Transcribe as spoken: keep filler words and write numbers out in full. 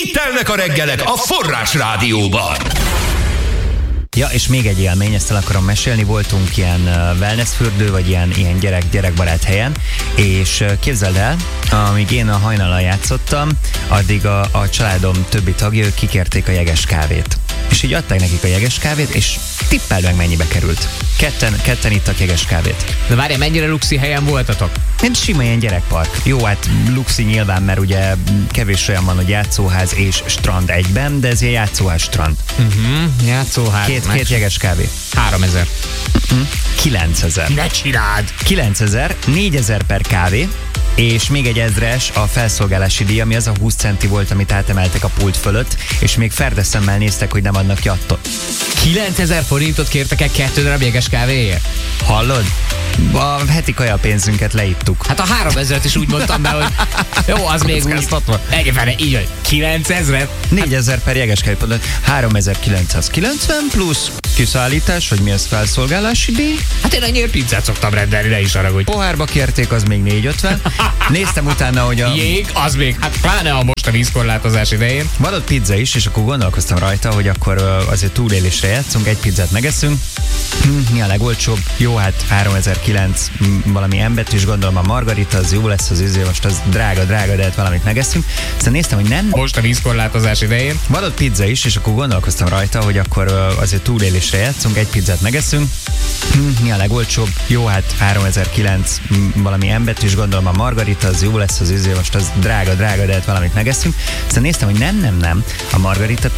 Itt telnek a reggelek a Forrás Rádióban. Ja, és még egy élmény, ezt el akarom mesélni. Voltunk ilyen wellness fürdő, vagy ilyen, ilyen gyerek, gyerekbarát helyen, és képzeld el, amíg én a hajnalon játszottam, addig a, a családom többi tagja, ők kikérték a jeges kávét. És így adták nekik a jeges kávét, és tippeld meg, mennyibe került. Ketten, ketten ittak jeges kávét. De várjál, mennyire luxi helyen voltatok? Nem sima ilyen gyerekpark. Jó, hát luxi nyilván, mert ugye kevés olyan van, hogy játszóház és strand egyben, de ez ilyen játszóház strand. Uh-huh, játszóház. Két, két jeges kávé. Háromezer. Uh-huh. Kilencezer. Ne csináld! Kilencezer, négyezer per kávé, és még egy ezres a felszolgálási díj, ami az a húsz centi volt, amit átemeltek a pult fölött, és még ferdeszemmel néztek, hogy nem adnak jattot. kilencezer forintot kértek el kettő darab jeges kávéért? Hallod? A heti kajapénzünket leittuk. Hát a háromezret is úgy mondtam be, hogy jó, az még úgy... Egy fele, így vagy, kilencezret? négyezer per jeges kávé, háromezer-kilencszázkilencven plusz kiszállítás, vagy mi az, felszolgálási díj. Hát én annyiért pizzát szoktam rendelni, ne is haragudj. Pohárba kérték, az még négyszázötven. Néztem utána, hogy a... Jég, az még, hát pláne a most a vízkorlátozás idején. Van ott pizza is, és akkor gondolkoztam rajta, hogy akkor azért túlélésre játszunk, egy pizzát megeszünk. Mi a legolcsóbb? Jó, hát háromezer-kilencszáz valami embetűs, gondolom a margarita, az jó lesz, az üző, most az drága, drága, de hát valamit megeszünk. Aztán néztem, hogy nem. Most a vízkorlátozás idején. Van ott pizza is, és akkor gondolkoztam rajta, hogy akkor azért túlélésre játszunk, egy pizzát megeszünk. Mi a legolcsóbb? Jó, hát háromezer-kilencszáz valami embetűs, gondolom a margarita, az jó lesz, az üző, most az drága, drága, de hát valamit megeszünk. Aztán néztem, hogy nem, nem, nem. A margarita